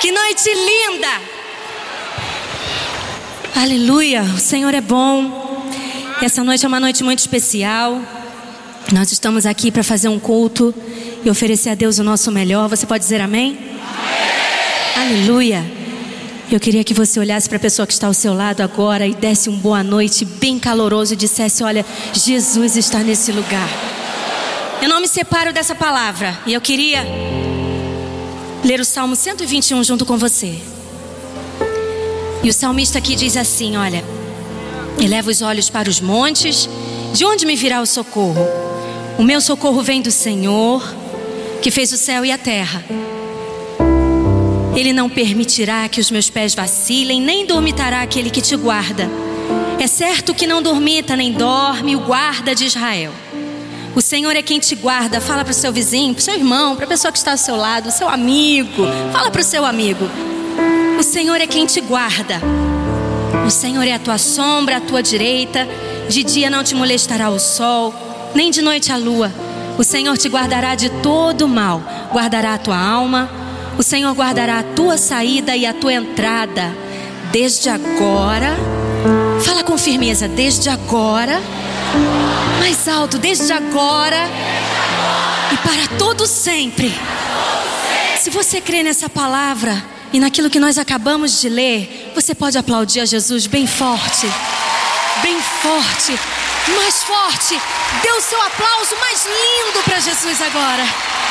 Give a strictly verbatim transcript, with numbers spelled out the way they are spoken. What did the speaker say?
Que noite linda! Aleluia, o Senhor é bom. Essa noite é uma noite muito especial. Nós estamos aqui para fazer um culto e oferecer a Deus o nosso melhor. Você pode dizer amém? Amém. Aleluia. Eu queria que você olhasse para a pessoa que está ao seu lado agora e desse um boa noite bem caloroso e dissesse: olha, Jesus está nesse lugar. Eu não me separo dessa palavra e eu queria ler o Salmo cento e vinte e um junto com você. E o salmista aqui diz assim: olha, eleva os olhos para os montes, de onde me virá o socorro? O meu socorro vem do Senhor, que fez o céu e a terra. Ele não permitirá que os meus pés vacilem, nem dormitará aquele que te guarda. É certo que não dormita nem dorme o guarda de Israel. O Senhor é quem te guarda. Fala para o seu vizinho, para o seu irmão, para a pessoa que está ao seu lado, o seu amigo. Fala para o seu amigo: o Senhor é quem te guarda. O Senhor é a tua sombra, a tua direita. De dia não te molestará o sol, nem de noite a lua. O Senhor te guardará de todo mal, guardará a tua alma. O Senhor guardará a tua saída e a tua entrada, desde agora. Fala com firmeza: desde agora. Mais alto: desde agora e para todo sempre. Se você crê nessa palavra e naquilo que nós acabamos de ler, você pode aplaudir a Jesus bem forte, bem forte, mais forte. Dê o seu aplauso mais lindo para Jesus agora.